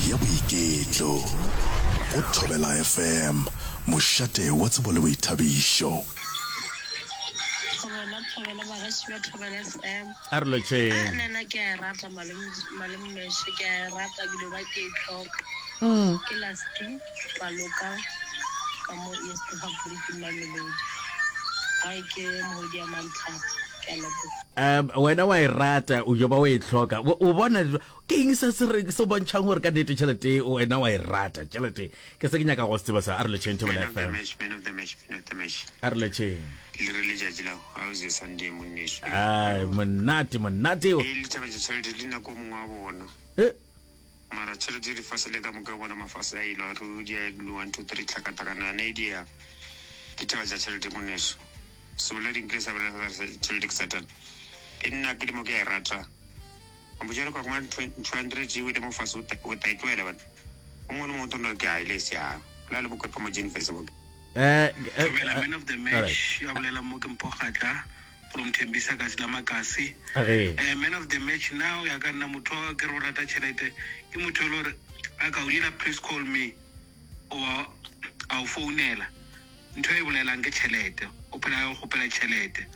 ya boiketlo go Thobela FM mošate wa tsebo le boithabišo. Arlo che nna ke a rata malum meshe ke a rata dilo ba ke tlhoka ke last paloka ka mo East Africa Mamelodi ai ke mo dia mantlha ke lebo wena wa irata o yo ba we tlhoka o bona ke eng se re se bontshang gore ka date tšhelete wena wa irata tšhelete ke se ke nyaka go tseba sa Arlo che Thobela FM Man of the match. Arlo che Le re le judge la how's your Sunday monesh. ai monate o Le taba tsa tšhelete le nako mongwe a bona. Mara tšhelete di fasele ka moka bona mafasa a ilo re di a 1 2 3 tlhakatlhakana na idea ke taba tsa tšhelete monesh. So le di increase ba tšhelete satan ke nna ke dimo ke a rata mo jalo ka kuma 200 ji with mo faso o taitwela bana o mongwe mo ntona ke a ile sia la le bokwa mo jeni Facebook Man of the match ya bolela mo ke mpogata from Tembisa ka sila makasi man of the match now ya ka nna motho ke re rata tšhelete ke motho le re a ka o dira please call me o a o founela ntho e bolelang ke tšhelete o phela go phela tšhelete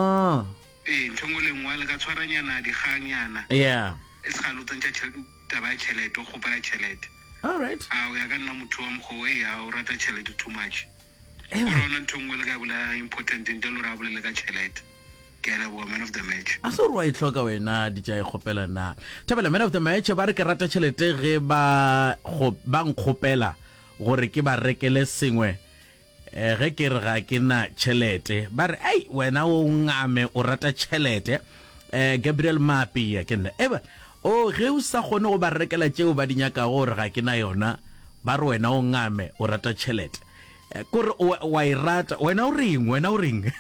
ntho le ngwa le ka tshwaranyana diganyana yeah e se ga lo tsentša taba ya tšhelete go phela tšhelete all right a o ya ka nna motho wa mgo ya o rata tšhelete too much rona ntho le ka bola important ntle le ra bolela ka tšhelete ke la bo man of the match a so re wa itlhoka wena di tja ikgopela na Thobela man of the match ba re ke rata tšhelete ge ba nkgopela gore ke ba rekele sengwe ge ke re ga ke na tšhelete ba re ai wena o ngame o rata tšhelete Gabriel Mapi ya ke nna eba o ge o sa kgone go ba rekela tšeo ba di nyaka gore ga ke na yona ba re wena o ngame o rata tšhelete kore wa irata wena o ring wena o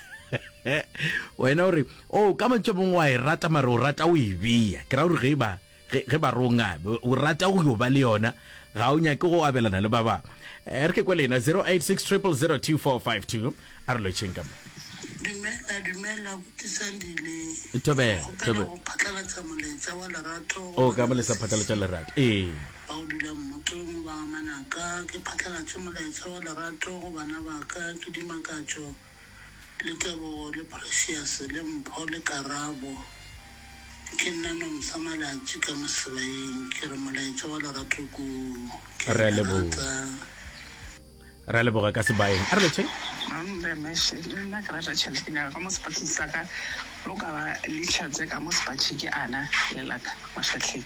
re o ka motho mongwe wa irata mare o rata o ibia ke ra gore ge ba re o ngame o rata go yo ba le yona ga o nyake go abelana le ba bang re ke kwa lena 0860002452 a re lo tšheng dumela botisandile Thobela go phatlalatsa moletsa wa lerato o ka molesa phatlalatsa lerato ba o dula mmotong ba manaka ke phatlalatsa moletsa wa lerato go bana ba ka ke dimakatšo le tebo le precious le mpho le karabo ke nna nomsa malatsi ka mosebaeng ke re moletsa wa lerato ko re a leboga ka sebaeng a re letšheng the mesh nna ke rata tšhelete ka mo sepatšheng sa ka lo ka ba letlhatse ka mo sepatšhe ke ana lelaka mašatlheng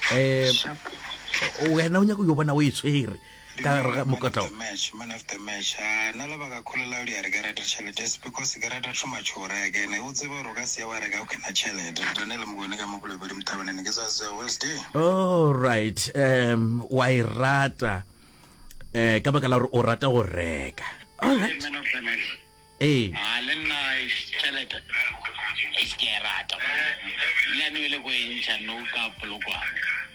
wena o nyaka yo bona o e tshwere ka mokotao man of the match nna le baka kgolela o di a re ke rata tšhelete is because ke rata too much go reka ene o tsebe gore o ka se ya wa reka o kena tšhelete rene le mogone ka mokolo ba dimthabanene ke sa se wednesday all right wa e rata ka baka la gore o rata go reka all right Man of the match. le nna tšhelete e ke rata le ne le go e ntšha no ka polokwana